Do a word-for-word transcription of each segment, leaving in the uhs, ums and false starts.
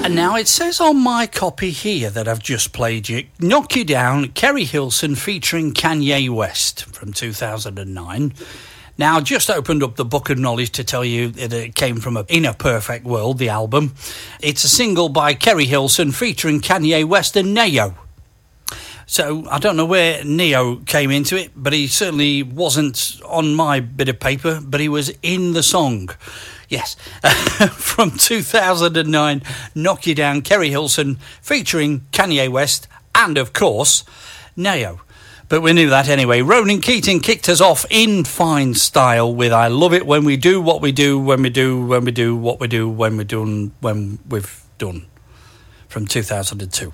And now it says on my copy here that I've just played you, Knock You Down, Kerry Hilson featuring Kanye West from two thousand nine. Now, I just opened up the Book of Knowledge to tell you that it came from a In a Perfect World, the album. It's a single by Kerry Hilson featuring Kanye West and Neo. So I don't know where Neo came into it, but he certainly wasn't on my bit of paper, but he was in the song. Yes, from two thousand nine, Knock You Down, Kerry Hilson, featuring Kanye West, and of course, Neo. But we knew that anyway. Ronan Keating kicked us off in fine style with I Love It When We Do What We Do, When We Do, When We Do What We Do, When We're Done, When We've Done, from two thousand two.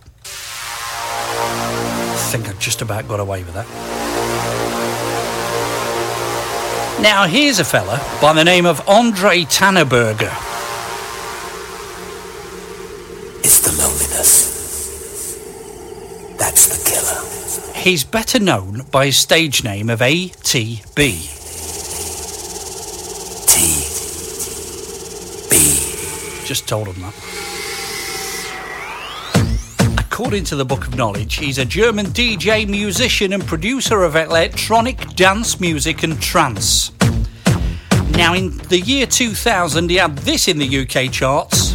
I think I just about got away with that. Now, here's a fella by the name of Andre Tannerberger. It's the loneliness. That's the killer. He's better known by his stage name of A T B. T B. Just told him that. According to the Book of Knowledge, he's a German D J, musician and producer of electronic dance music and trance. Now, in the year two thousand, he had this in the U K charts.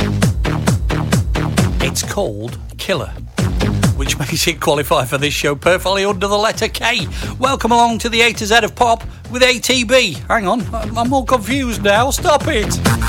It's called Killer, which makes it qualify for this show perfectly under the letter K. Welcome along to the A to Z of Pop with A T B. Hang on, I'm all confused now. Stop it.